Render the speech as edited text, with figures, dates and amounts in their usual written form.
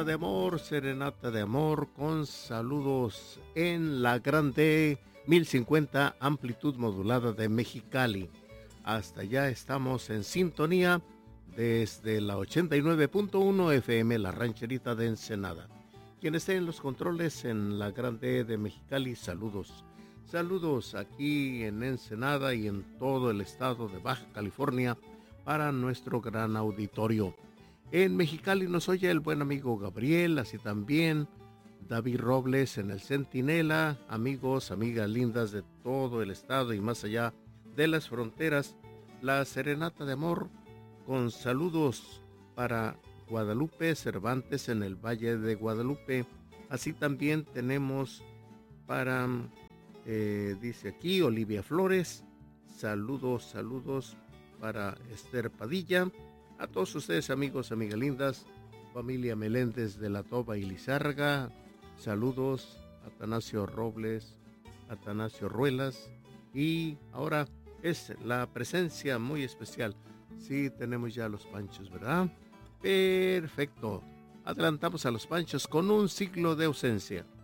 De amor, serenata de amor, con saludos en la grande 1050 amplitud modulada de Mexicali. Hasta allá estamos en sintonía desde la 89.1 FM, la rancherita de Ensenada. Quien esté en los controles en la grande de Mexicali, saludos. Saludos aquí en Ensenada y en todo el estado de Baja California para nuestro gran auditorio. En Mexicali nos oye el buen amigo Gabriel, así también David Robles en el Centinela, amigos, amigas lindas de todo el estado y más allá de las fronteras, la serenata de amor con saludos para Guadalupe Cervantes en el Valle de Guadalupe. Así también tenemos para, dice aquí, Olivia Flores, saludos para Esther Padilla. A todos ustedes, amigos, amigas lindas, familia Meléndez de la Toba y Lizárraga, saludos, Atanasio Robles, Atanasio Ruelas, y ahora es la presencia muy especial. Sí, tenemos ya los panchos, ¿verdad? Perfecto. Adelantamos a los panchos con un siglo de ausencia.